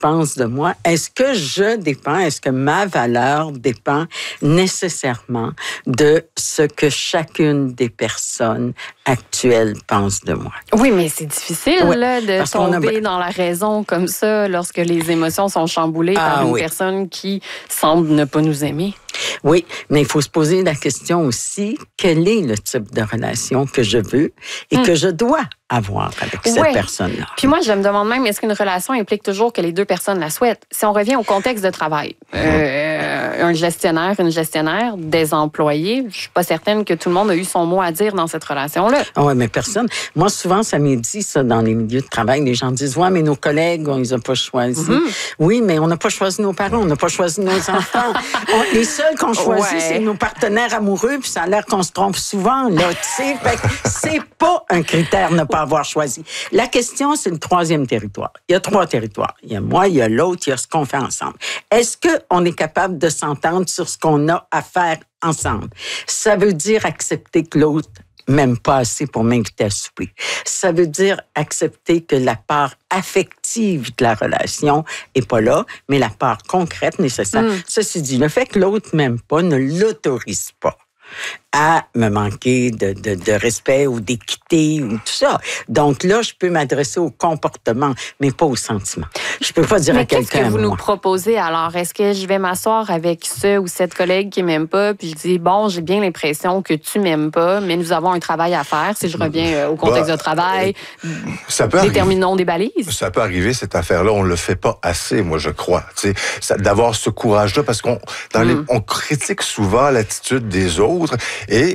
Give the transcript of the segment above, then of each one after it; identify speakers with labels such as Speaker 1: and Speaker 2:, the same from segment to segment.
Speaker 1: pense de moi? Est-ce que est-ce que ma valeur dépend nécessairement de ce que chacune des personnes actuelles pense de moi?
Speaker 2: Oui, mais c'est difficile là, de
Speaker 1: parce qu'on
Speaker 2: tomber dans la raison comme ça lorsque les émotions sont chamboulées par une personne qui semble ne pas nous aimer.
Speaker 1: Oui, mais il faut se poser la question aussi, quel est le type de relation que je veux et que je dois avoir avec cette personne-là?
Speaker 2: Puis moi, je me demande même, est-ce qu'une relation implique toujours que les deux personnes la souhaitent? Si on revient au contexte de travail, un gestionnaire, une gestionnaire, des employés, je suis pas certaine que tout le monde a eu son mot à dire dans cette relation-là.
Speaker 1: Oui, mais personne. Moi, souvent, ça m'est dit, ça, dans les milieux de travail, les gens disent, ouais, mais nos collègues, on les a pas choisis. Oui, mais on n'a pas choisi nos parents, on n'a pas choisi nos enfants. Les seuls qu'on choisit, c'est nos partenaires amoureux, puis ça a l'air qu'on se trompe souvent, là, tu sais. Fait que c'est pas un critère ne pas avoir choisi. La question, c'est le troisième territoire. Il y a 3 territoires. Il y a moi, il y a l'autre, il y a ce qu'on fait ensemble. Est-ce qu'on est capable de s'entendre sur ce qu'on a à faire ensemble? Ça veut dire accepter que l'autre m'aime pas assez pour m'inviter à souper. Ça veut dire accepter que la part affective de la relation est pas là, mais la part concrète nécessaire. Ceci dit, le fait que l'autre m'aime pas ne l'autorise pas à me manquer de respect ou d'équité ou tout ça. Donc là, je peux m'adresser au comportement, mais pas au sentiment. Je peux pas dire à quelqu'un...
Speaker 2: Qu'est-ce que vous nous proposez alors? Est-ce que je vais m'asseoir avec ce ou cette collègue qui m'aime pas, puis je dis, bon, j'ai bien l'impression que tu m'aimes pas, mais nous avons un travail à faire. Si je reviens au contexte de travail, déterminons des balises.
Speaker 3: Ça peut arriver, cette affaire-là. On le fait pas assez, moi, je crois. D'avoir ce courage-là, parce qu'on on critique souvent l'attitude des autres. Et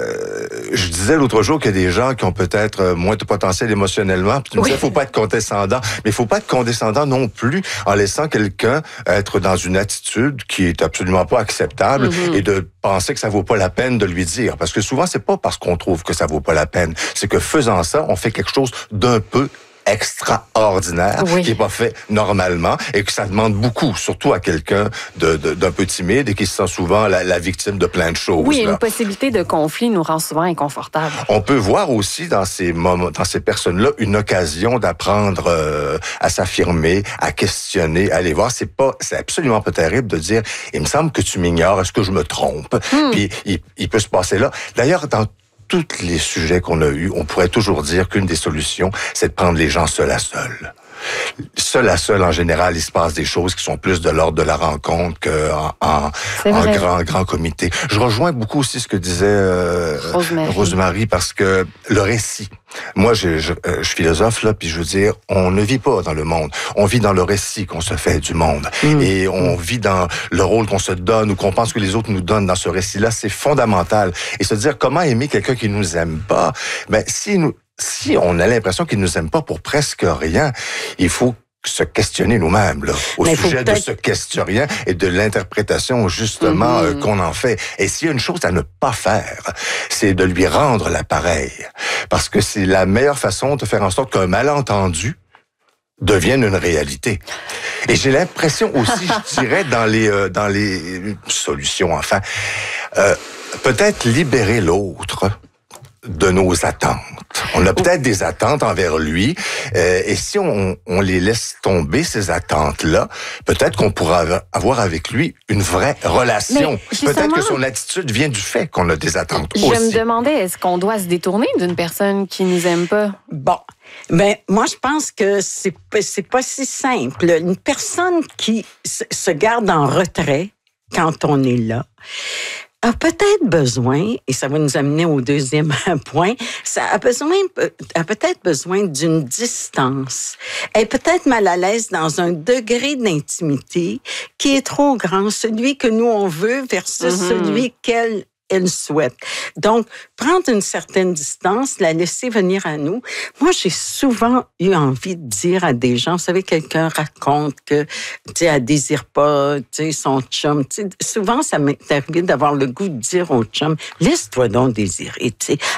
Speaker 3: je disais l'autre jour qu'il y a des gens qui ont peut-être moins de potentiel émotionnellement. Puis tu me disais, faut pas être condescendant. Mais il faut pas être condescendant non plus en laissant quelqu'un être dans une attitude qui est absolument pas acceptable et de penser que ça vaut pas la peine de lui dire. Parce que souvent, c'est pas parce qu'on trouve que ça vaut pas la peine. C'est que faisant ça, on fait quelque chose d'un peu extraordinaire, qui n'est pas fait normalement et que ça demande beaucoup, surtout à quelqu'un d'un peu timide et qui se sent souvent la victime de plein de choses.
Speaker 2: Oui, une possibilité de conflit nous rend souvent inconfortables.
Speaker 3: On peut voir aussi dans ces moments, dans ces personnes-là, une occasion d'apprendre à s'affirmer, à questionner, à aller voir. C'est absolument pas terrible de dire, il me semble que tu m'ignores, est-ce que je me trompe? Puis il peut se passer là. D'ailleurs, dans tous les sujets qu'on a eus, on pourrait toujours dire qu'une des solutions, c'est de prendre les gens seul à seul. Seul à seul, en général, il se passe des choses qui sont plus de l'ordre de la rencontre qu'en grand comité. Je rejoins beaucoup aussi ce que disait Rosemary, parce que le récit. Moi, je suis philosophe, là, puis je veux dire, on ne vit pas dans le monde. On vit dans le récit qu'on se fait du monde. Et on vit dans le rôle qu'on se donne ou qu'on pense que les autres nous donnent dans ce récit-là. C'est fondamental. Et se dire comment aimer quelqu'un qui nous aime pas, ben, si on a l'impression qu'il nous aime pas pour presque rien, il faut se questionner nous-mêmes là, au sujet de ce questionnement et de l'interprétation justement qu'on en fait. Et s'il y a une chose à ne pas faire, c'est de lui rendre l'appareil. Parce que c'est la meilleure façon de faire en sorte qu'un malentendu devienne une réalité. Et j'ai l'impression aussi, je dirais, dans les solutions, enfin, peut-être libérer l'autre de nos attentes. On a peut-être des attentes envers lui, et si on les laisse tomber, ces attentes-là, peut-être qu'on pourra avoir avec lui une vraie relation. Peut-être que son attitude vient du fait qu'on a des attentes aussi.
Speaker 2: Je me demandais, est-ce qu'on doit se détourner d'une personne qui nous aime pas?
Speaker 1: Bon, mais moi, je pense que c'est pas si simple. Une personne qui se garde en retrait quand on est là, a peut-être besoin, et ça va nous amener au deuxième point, ça a peut-être besoin d'une distance. Elle est peut-être mal à l'aise dans un degré d'intimité qui est trop grand, celui que nous on veut versus celui qu'elle souhaite. Donc, prendre une certaine distance, la laisser venir à nous. Moi, j'ai souvent eu envie de dire à des gens, vous savez, quelqu'un raconte que, tu sais, elle désire pas, tu sais, son chum. Tu sais, souvent, ça m'est arrivé d'avoir le goût de dire au chum, laisse-toi donc désirer, tu sais,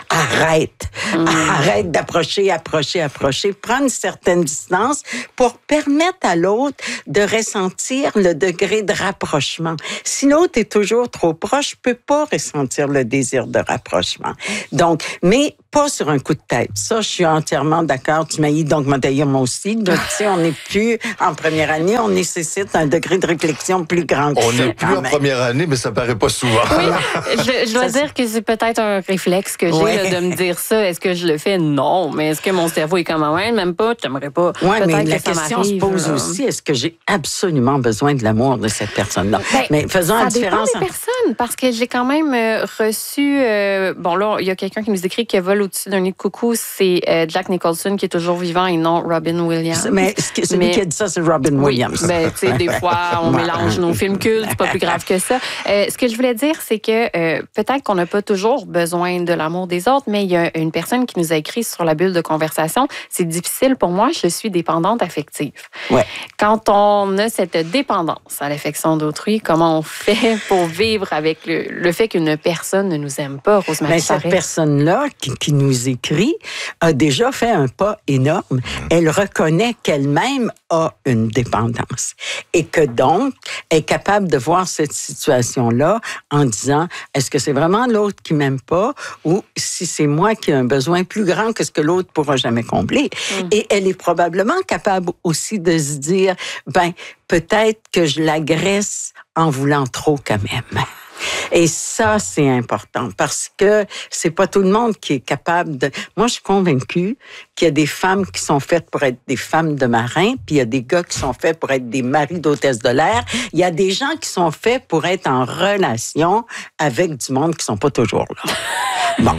Speaker 1: arrête d'approcher, prends une certaine distance pour permettre à l'autre de ressentir le degré de rapprochement. Si l'autre est toujours trop proche, je peux pas ressentir le désir de rapprochement. Donc, mais pas sur un coup de tête. Ça, je suis entièrement d'accord. Tu m'as dit, donc, d'ailleurs, moi aussi. Donc, tu sais, on n'est plus en première année. On nécessite un degré de réflexion plus grand que ça.
Speaker 3: On n'est plus en première année, mais ça paraît pas souvent.
Speaker 2: Oui, je dois dire que c'est peut-être un réflexe que j'ai là, de me dire ça. Est-ce que je le fais? Non. Mais est-ce que mon cerveau est comme, ouais, même pas, tu n'aimerais pas.
Speaker 1: Oui, mais la
Speaker 2: que
Speaker 1: question se pose aussi, est-ce que j'ai absolument besoin de l'amour de cette personne-là? Mais faisons la différence.
Speaker 2: Ça dépend des personnes, parce que j'ai quand même reçu... bon, là, il y a quelqu'un qui nous écrit que Vol au-dessus d'un nid de coucou, c'est Jack Nicholson qui est toujours vivant et non Robin Williams.
Speaker 1: Mais celui qui a dit ça, c'est Robin Williams.
Speaker 2: Ben, tu sais, des fois, on mélange nos films cultes, c'est pas plus grave que ça. Ce que je voulais dire, c'est que peut-être qu'on n'a pas toujours besoin de l'amour des autres, mais il y a une personne qui nous a écrit sur la bulle de conversation, c'est difficile pour moi, je suis dépendante affective.
Speaker 1: Ouais.
Speaker 2: Quand on a cette dépendance à l'affection d'autrui, comment on fait pour vivre avec le fait qu'une personne ne nous aime pas, Rosemary?
Speaker 1: Mais cette personne-là qui nous écrit a déjà fait un pas énorme. Elle reconnaît qu'elle-même a une dépendance et que donc est capable de voir cette situation-là en disant, est-ce que c'est vraiment l'autre qui m'aime pas ou si c'est moi qui ai un besoin plus grand que ce que l'autre pourra jamais combler. Et elle est probablement capable aussi de se dire, ben peut-être que je l'agresse en voulant trop quand même. Et ça, c'est important parce que c'est pas tout le monde qui est capable de... Moi, je suis convaincue qu'il y a des femmes qui sont faites pour être des femmes de marins, puis il y a des gars qui sont faits pour être des maris d'hôtesse de l'air. Il y a des gens qui sont faits pour être en relation avec du monde qui sont pas toujours là. Bon.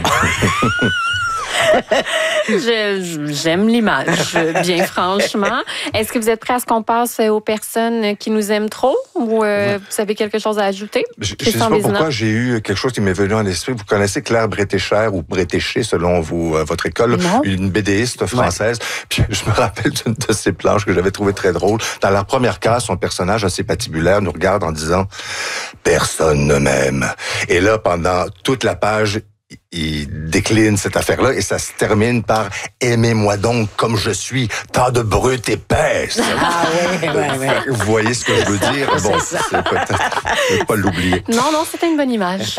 Speaker 2: J'aime l'image, bien franchement. Est-ce que vous êtes prêts à ce qu'on passe aux personnes qui nous aiment trop ou vous avez quelque chose à ajouter?
Speaker 3: Je ne sais pas pourquoi j'ai eu quelque chose qui m'est venu en esprit. Vous connaissez Claire Bretécher ou Bretéché, selon votre école, une BDiste française. Puis je me rappelle d'une de ses planches que j'avais trouvé très drôle. Dans la première case, son personnage assez patibulaire nous regarde en disant « Personne ne m'aime ». Et là, pendant toute la page, il décline cette affaire-là et ça se termine par « Aimez-moi donc comme je suis, tant de brute épaisse ».
Speaker 1: Ah oui.
Speaker 3: Vous voyez ce que je veux dire? Bon, c'est peut-être ne pas l'oublier.
Speaker 2: Non, c'était une bonne image.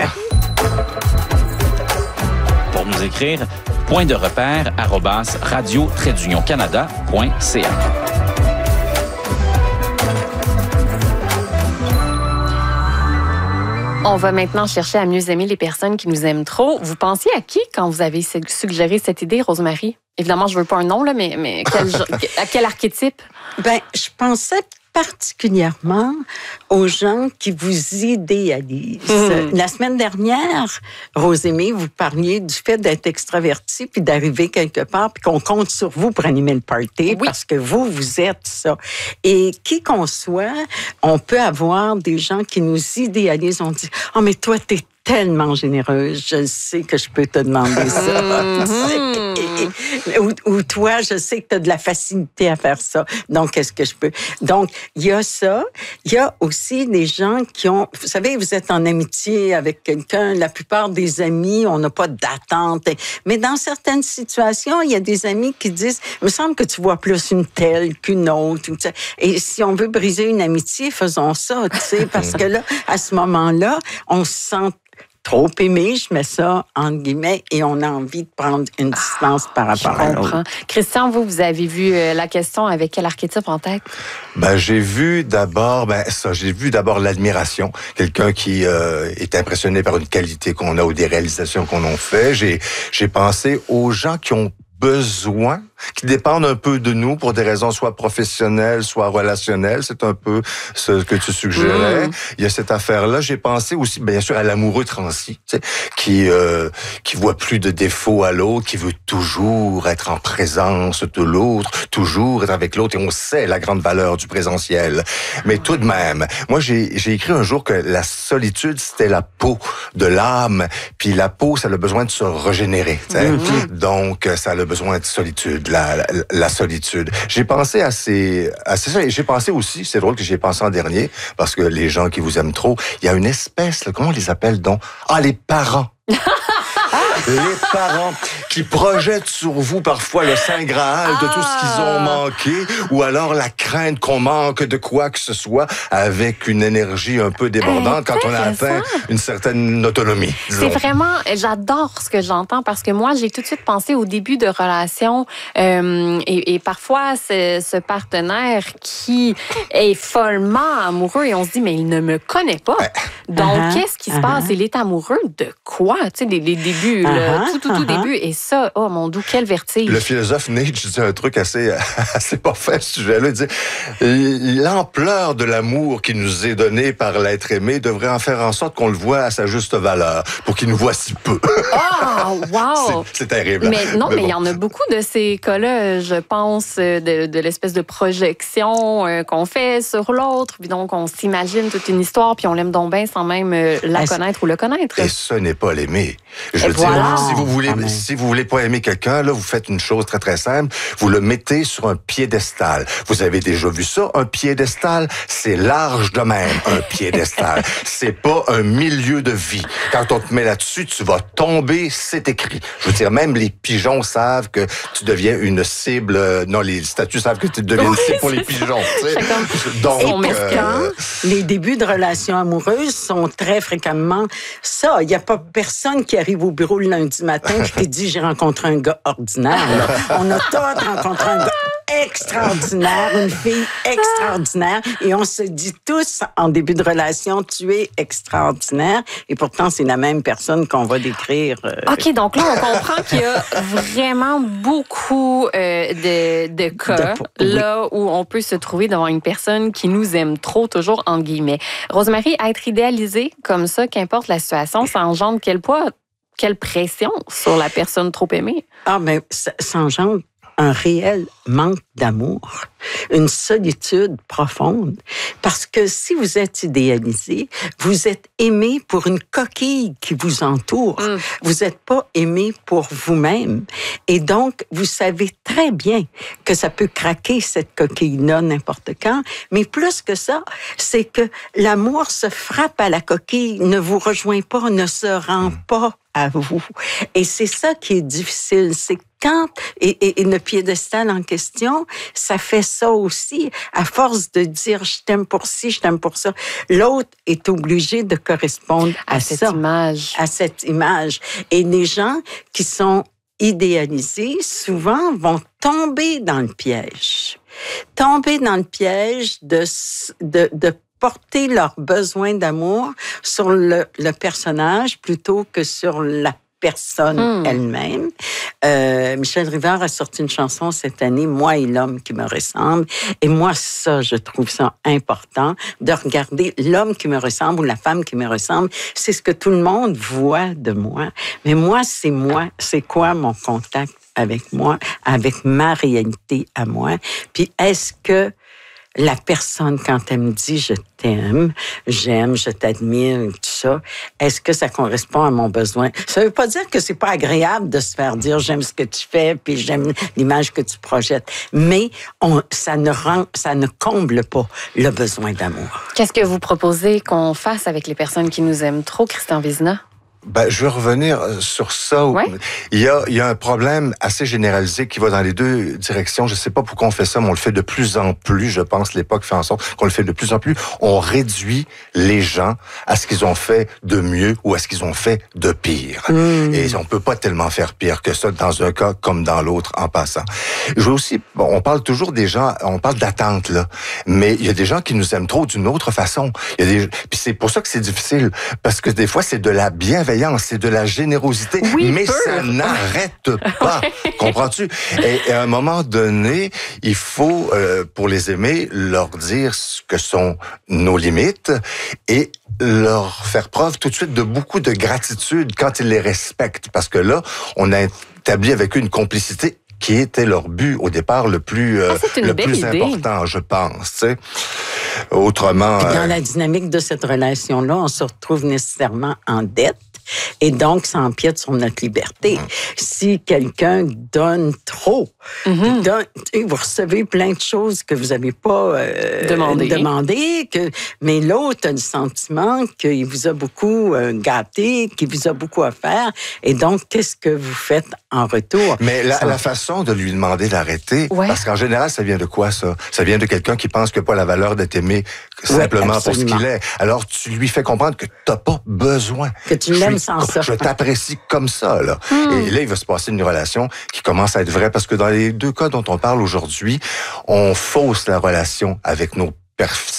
Speaker 4: Pour nous écrire, point de repère @radio-canada.ca.
Speaker 2: On va maintenant chercher à mieux aimer les personnes qui nous aiment trop. Vous pensiez à qui quand vous avez suggéré cette idée, Rosemary? Évidemment, je veux pas un nom, là, mais à quel archétype?
Speaker 1: Ben, je pensais particulièrement aux gens qui vous idéalisent. La semaine dernière, Rosemary, vous parliez du fait d'être extraverti puis d'arriver quelque part puis qu'on compte sur vous pour animer le party parce que vous êtes ça. Et qui qu'on soit, on peut avoir des gens qui nous idéalisent. On dit, « Oh, mais toi, t'es tellement généreuse, je sais que je peux te demander ça. Ou toi, je sais que tu as de la facilité à faire ça. Donc, est-ce que je peux? Donc, il y a ça. Il y a aussi des gens qui ont... Vous savez, vous êtes en amitié avec quelqu'un. La plupart des amis, on n'a pas d'attente. Mais dans certaines situations, il y a des amis qui disent, il me semble que tu vois plus une telle qu'une autre. Et si on veut briser une amitié, faisons ça, tu sais, parce que là, à ce moment-là, on se sent trop aimé, je mets ça entre guillemets, et on a envie de prendre une distance par rapport à l'autre.
Speaker 2: Christian, vous avez vu la question avec quel archétype en tête?
Speaker 3: Ben, j'ai vu d'abord l'admiration. Quelqu'un qui est impressionné par une qualité qu'on a ou des réalisations qu'on a fait. J'ai pensé aux gens qui ont besoin, qui dépendent un peu de nous pour des raisons soit professionnelles, soit relationnelles. C'est un peu ce que tu suggérais. Il y a cette affaire-là. J'ai pensé aussi, bien sûr, à l'amoureux transi, tu sais, qui voit plus de défauts à l'autre, qui veut toujours être en présence de l'autre, toujours être avec l'autre. Et on sait la grande valeur du présentiel. Mais tout de même, moi, j'ai écrit un jour que la solitude, c'était la peau de l'âme. Puis la peau, ça a le besoin de se régénérer. Tu sais. Donc, ça a le besoin de solitude, la solitude. J'ai pensé à ça, et j'ai pensé aussi, c'est drôle que j'y ai pensé en dernier, parce que les gens qui vous aiment trop, il y a une espèce, là, comment on les appelle donc? Ah, les parents. les parents qui projettent sur vous parfois le Saint Graal de tout ce qu'ils ont manqué, ou alors la crainte qu'on manque de quoi que ce soit, avec une énergie un peu débordante quand on a atteint une certaine autonomie.
Speaker 2: C'est vraiment, j'adore ce que j'entends parce que moi, j'ai tout de suite pensé au début de relation et parfois ce partenaire qui est follement amoureux et on se dit, mais il ne me connaît pas. Donc, qu'est-ce qui se passe? Il est amoureux de quoi? Tu sais, les débuts, tout début. Et ça, oh mon Dieu, quel vertige.
Speaker 3: Le philosophe Nietzsche dit un truc assez parfait à ce sujet-là. Il dit, l'ampleur de l'amour qui nous est donné par l'être aimé devrait en faire en sorte qu'on le voit à sa juste valeur, pour qu'il nous voit si peu.
Speaker 2: Oh, wow!
Speaker 3: C'est terrible.
Speaker 2: Mais il y en a beaucoup de ces cas-là, je pense, de l'espèce de projection qu'on fait sur l'autre. Puis donc, on s'imagine toute une histoire, puis on l'aime donc bien sans même la connaître ou le connaître.
Speaker 3: Et ce n'est pas l'aimer. Je veux dire, si vous voulez pas aimer quelqu'un, là, vous faites une chose très, très simple. Vous le mettez sur un piédestal. Vous avez déjà vu ça, un piédestal? C'est large de même, un piédestal. C'est pas un milieu de vie. Quand on te met là-dessus, tu vas tomber, c'est écrit. Je veux dire, même les pigeons savent que tu deviens une cible. Non, les statues savent que tu deviens une cible pour les pigeons. Tu sais.
Speaker 1: Donc, les débuts de relations amoureuses sont très fréquemment ça. Il n'y a pas personne qui arrive au bureau le lundi matin et qui dit, j'ai rencontré un gars ordinaire. Là. On a tous rencontré un gars extraordinaire, une fille extraordinaire, et on se dit tous en début de relation, tu es extraordinaire, et pourtant c'est la même personne qu'on va décrire.
Speaker 2: OK, donc là on comprend qu'il y a vraiment beaucoup de cas là où on peut se trouver devant une personne qui nous aime trop, toujours entre guillemets. Rosemary, être idéalisée comme ça, qu'importe la situation, ça engendre quel poids, quelle pression sur la personne trop aimée?
Speaker 1: Ah, mais ça engendre un réel manque d'amour, une solitude profonde. Parce que si vous êtes idéalisé, vous êtes aimé pour une coquille qui vous entoure. Vous n'êtes pas aimé pour vous-même. Et donc, vous savez très bien que ça peut craquer, cette coquille-là, n'importe quand. Mais plus que ça, c'est que l'amour se frappe à la coquille, ne vous rejoint pas, ne se rend pas à vous. Et c'est ça qui est difficile, c'est quand, et le piédestal en question, ça fait ça aussi, à force de dire je t'aime pour ci, je t'aime pour ça, l'autre est obligé de correspondre à
Speaker 2: cette image.
Speaker 1: À cette image. Et les gens qui sont idéalisés, souvent, vont tomber dans le piège. Tomber dans le piège de porter leur besoin d'amour sur le personnage plutôt que sur la personne elle-même. Michel Rivard a sorti une chanson cette année, « Moi et l'homme qui me ressemble ». Et moi, ça, je trouve ça important, de regarder l'homme qui me ressemble ou la femme qui me ressemble. C'est ce que tout le monde voit de moi. Mais moi. C'est quoi mon contact avec moi, avec ma réalité à moi? Puis est-ce que la personne, quand elle me dit « je t'aime, j'aime, je t'admire », tout ça, est-ce que ça correspond à mon besoin? Ça veut pas dire que c'est pas agréable de se faire dire « j'aime ce que tu fais, puis j'aime l'image que tu projettes », mais ça ne comble pas le besoin d'amour.
Speaker 2: Qu'est-ce que vous proposez qu'on fasse avec les personnes qui nous aiment trop, Christian Vézina?
Speaker 3: Je vais revenir sur ça.
Speaker 2: Ouais.
Speaker 3: Il y a un problème assez généralisé qui va dans les deux directions. Je sais pas pourquoi on fait ça, mais on le fait de plus en plus. Je pense l'époque fait en sorte qu'on le fait de plus en plus. On réduit les gens à ce qu'ils ont fait de mieux ou à ce qu'ils ont fait de pire. Et on peut pas tellement faire pire que ça dans un cas comme dans l'autre en passant. Je veux aussi, on parle toujours des gens, on parle d'attente là, mais il y a des gens qui nous aiment trop d'une autre façon. Puis c'est pour ça que c'est difficile, parce que des fois c'est de la bienveillance, c'est de la générosité, mais ça n'arrête pas. Comprends-tu? Et à un moment donné, il faut, pour les aimer, leur dire ce que sont nos limites et leur faire preuve tout de suite de beaucoup de gratitude quand ils les respectent. Parce que là, on a établi avec eux une complicité qui était leur but au départ le plus important, je pense. Tu sais. Autrement...
Speaker 1: Dans la dynamique de cette relation-là, on se retrouve nécessairement en dette. Et donc, ça empiète sur notre liberté. Si quelqu'un donne trop, vous recevez plein de choses que vous n'avez pas demandé, mais l'autre a le sentiment qu'il vous a beaucoup gâté, qu'il vous a beaucoup offert. Et donc, qu'est-ce que vous faites en retour?
Speaker 3: Mais la façon de lui demander d'arrêter, parce qu'en général, ça vient de quoi, ça? Ça vient de quelqu'un qui pense qu'il n'a pas la valeur d'être aimé simplement pour ce qu'il est. Alors, tu lui fais comprendre que tu n'as pas besoin.
Speaker 1: Que tu l'aimes sans ça.
Speaker 3: Je t'apprécie comme ça, là. Et là, il va se passer une relation qui commence à être vraie, parce que dans les deux cas dont on parle aujourd'hui, on fausse la relation avec nos